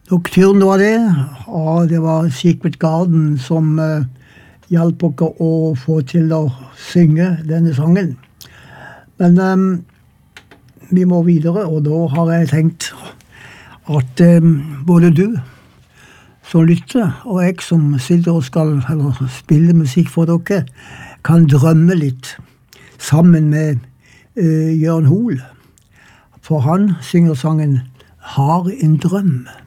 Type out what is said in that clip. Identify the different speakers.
Speaker 1: Nocturne var det, og det var Secret Garden som hjalp oss å få til å synge denne sangen. Men vi må videre, og da har jeg tenkt at både du som lytter, og jeg som sitter og skal spille musikk for dere, kan drømme litt sammen med Jørn Hoel. For han synger sangen «Har en drøm».